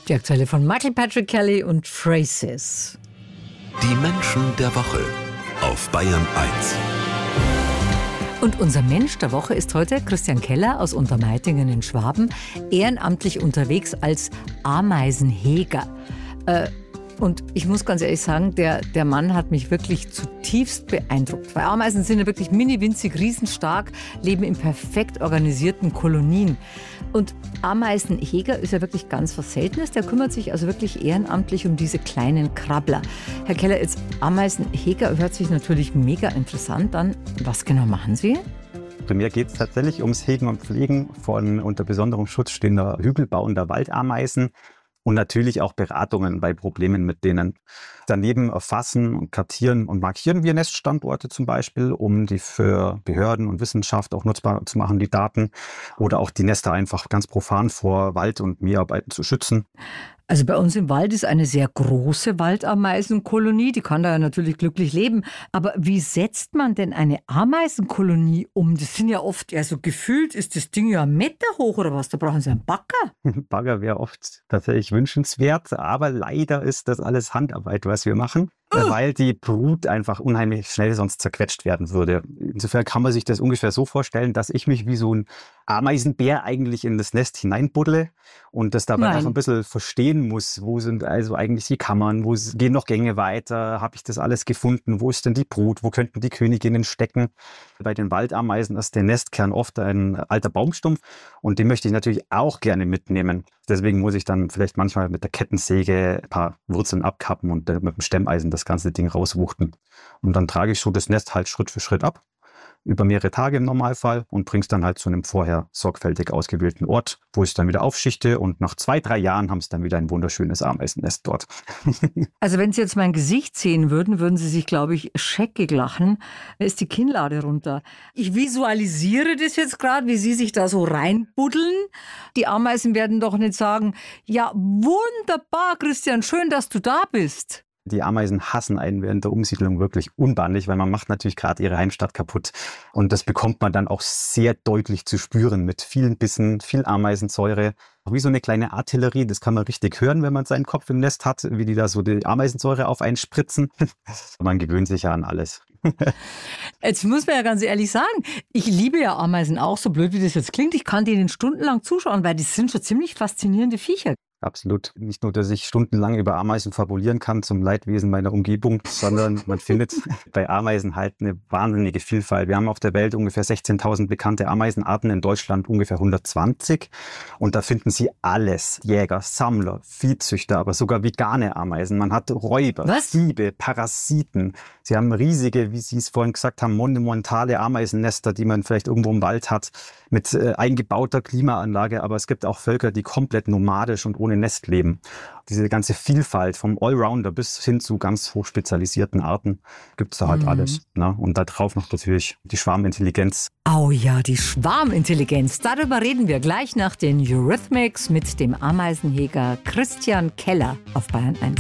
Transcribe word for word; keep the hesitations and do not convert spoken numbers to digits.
Die aktuelle von Michael Patrick Kelly und Traces. Die Menschen der Woche auf Bayern eins. Und unser Mensch der Woche ist heute Christian Keller aus Untermeitingen in Schwaben, ehrenamtlich unterwegs als Ameisenheger. Äh, Und ich muss ganz ehrlich sagen, der, der Mann hat mich wirklich zutiefst beeindruckt. Weil Ameisen sind ja wirklich mini-winzig, riesenstark, leben in perfekt organisierten Kolonien. Und Ameisenheger ist ja wirklich ganz was Seltenes. Der kümmert sich also wirklich ehrenamtlich um diese kleinen Krabbler. Herr Keller, jetzt Ameisenheger hört sich natürlich mega interessant an. Was genau machen Sie? Bei mir geht es tatsächlich ums Hegen und Pflegen von unter besonderem Schutz stehender hügelbauender Waldameisen. Und natürlich auch Beratungen bei Problemen mit denen. Daneben erfassen und kartieren und markieren wir Neststandorte zum Beispiel, um die für Behörden und Wissenschaft auch nutzbar zu machen, die Daten. Oder auch die Nester einfach ganz profan vor Wald- und Mäharbeiten zu schützen. Also bei uns im Wald ist eine sehr große Waldameisenkolonie, die kann da ja natürlich glücklich leben. Aber wie setzt man denn eine Ameisenkolonie um? Das sind ja oft, ja so gefühlt ist das Ding ja einen Meter hoch oder was, da brauchen Sie einen Bagger. Bagger wäre oft tatsächlich wünschenswert, aber leider ist das alles Handarbeit, was wir machen. Uh. Weil die Brut einfach unheimlich schnell sonst zerquetscht werden würde. Insofern kann man sich das ungefähr so vorstellen, dass ich mich wie so ein Ameisenbär eigentlich in das Nest hineinbuddle und das dabei Nein. auch ein bisschen verstehen muss. Wo sind also eigentlich die Kammern? Wo gehen noch Gänge weiter? Habe ich das alles gefunden? Wo ist denn die Brut? Wo könnten die Königinnen stecken? Bei den Waldameisen ist der Nestkern oft ein alter Baumstumpf und den möchte ich natürlich auch gerne mitnehmen. Deswegen muss ich dann vielleicht manchmal mit der Kettensäge ein paar Wurzeln abkappen und mit dem Stemmeisen das ganze Ding rauswuchten. Und dann trage ich so das Nest halt Schritt für Schritt ab, über mehrere Tage im Normalfall und bringe es dann halt zu einem vorher sorgfältig ausgewählten Ort, wo ich es dann wieder aufschichte und nach zwei, drei Jahren haben sie dann wieder ein wunderschönes Ameisennest dort. Also wenn Sie jetzt mein Gesicht sehen würden, würden Sie sich, glaube ich, scheckig lachen. Da ist die Kinnlade runter. Ich visualisiere das jetzt gerade, wie Sie sich da so reinbuddeln. Die Ameisen werden doch nicht sagen, ja wunderbar, Christian, schön, dass du da bist. Die Ameisen hassen einen während der Umsiedlung wirklich unbändig, weil man macht natürlich gerade ihre Heimstatt kaputt. Und das bekommt man dann auch sehr deutlich zu spüren mit vielen Bissen, viel Ameisensäure. Wie so eine kleine Artillerie, das kann man richtig hören, wenn man seinen Kopf im Nest hat, wie die da so die Ameisensäure auf einen spritzen. Man gewöhnt sich ja an alles. Jetzt muss man ja ganz ehrlich sagen, ich liebe ja Ameisen auch, so blöd wie das jetzt klingt. Ich kann denen stundenlang zuschauen, weil die sind schon ziemlich faszinierende Viecher. Absolut. Nicht nur, dass ich stundenlang über Ameisen fabulieren kann zum Leidwesen meiner Umgebung, sondern man findet bei Ameisen halt eine wahnsinnige Vielfalt. Wir haben auf der Welt ungefähr sechzehntausend bekannte Ameisenarten, in Deutschland ungefähr hundertzwanzig. Und da finden Sie alles. Jäger, Sammler, Viehzüchter, aber sogar vegane Ameisen. Man hat Räuber, Was? Diebe, Parasiten. Sie haben riesige, wie Sie es vorhin gesagt haben, monumentale Ameisennester, die man vielleicht irgendwo im Wald hat, mit äh, eingebauter Klimaanlage. Aber es gibt auch Völker, die komplett nomadisch und ohne Nest leben. Diese ganze Vielfalt vom Allrounder bis hin zu ganz hochspezialisierten Arten gibt es da halt mhm. alles. Ne? Und da drauf noch natürlich die Schwarmintelligenz. Oh ja, die Schwarmintelligenz. Darüber reden wir gleich nach den Eurythmics mit dem Ameisenheger Christian Keller auf Bayern eins.